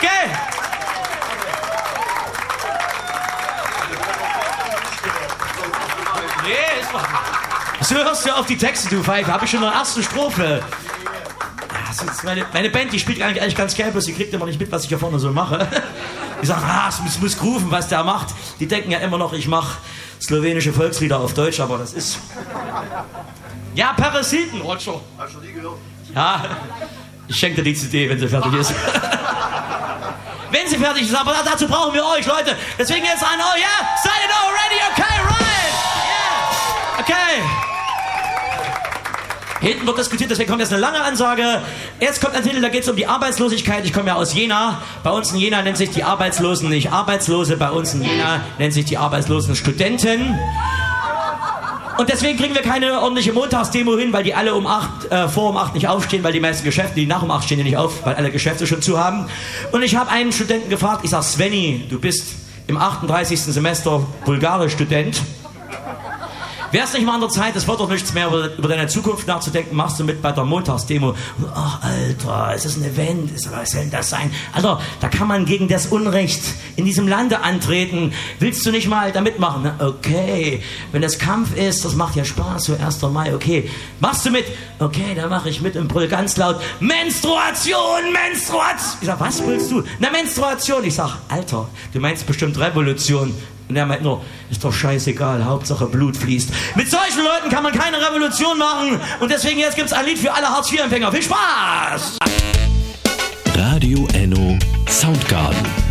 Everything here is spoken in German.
gell? Nee, ist doch... So hörst du auf die Texte, du Pfeife. Hab ich schon in der ersten Strophe. Meine Band, die spielt eigentlich ganz geil, bloß die kriegt immer nicht mit, was ich hier vorne so mache. Die sagen, es muss grooven, was der macht. Die denken ja immer noch, ich mache slowenische Volkslieder auf Deutsch, aber das ist... Ja, Parasiten, Roger. Hast du nie gehört? Ja, ich schenke dir die CD, wenn sie fertig ist. Wenn sie fertig ist, aber dazu brauchen wir euch, Leute. Deswegen jetzt an euch, ja? Seid ihr noch ready? Okay, right? Yeah. Okay. Hinten wird diskutiert, deswegen kommt jetzt eine lange Ansage. Jetzt kommt ein Titel, da geht es um die Arbeitslosigkeit. Ich komme ja aus Jena. Bei uns in Jena nennt sich die Arbeitslosen nicht Arbeitslose. Bei uns in Jena nennt sich die Arbeitslosen Studenten. Und deswegen kriegen wir keine ordentliche Montagsdemo hin, weil die alle vor um 8 nicht aufstehen, weil die meisten Geschäfte, die nach um 8 stehen, die nicht auf, weil alle Geschäfte schon zu haben. Und ich habe einen Studenten gefragt, ich sag, Svenny, du bist im 38. Semester Bulgarisch-Student. Wär's nicht mal an der Zeit, es wird doch nichts mehr über deine Zukunft nachzudenken, machst du mit bei der Montagsdemo. Ach, Alter, es ist ein Event, was soll denn das sein? Alter, da kann man gegen das Unrecht in diesem Lande antreten. Willst du nicht mal da mitmachen? Na, okay, wenn das Kampf ist, das macht ja Spaß, so 1. Mai, okay. Machst du mit? Okay, dann mache ich mit und brüll ganz laut, Menstruation, Menstruation. Ich sag, was brüllst du? Na, Menstruation. Ich sag, Alter, du meinst bestimmt Revolution. Und er meint nur, ist doch scheißegal, Hauptsache Blut fließt. Mit solchen Leuten kann man keine Revolution machen. Und deswegen jetzt gibt's ein Lied für alle Hartz-IV-Empfänger. Viel Spaß! Radio Enno Soundgarden.